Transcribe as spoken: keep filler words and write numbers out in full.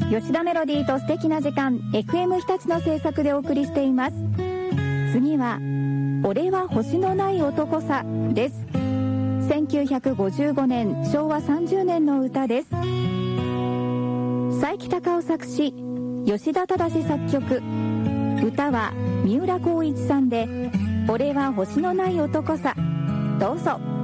吉田メロディーと素敵な時間 エフエム 日立の制作でお送りしています。次は俺は星のない男さです。せんきゅうひゃくごじゅうごねんしょうわさんじゅうねんの歌です。佐伯隆夫作詞、吉田忠作曲、歌は三浦浩一さんで俺は星のない男さ。どうぞ。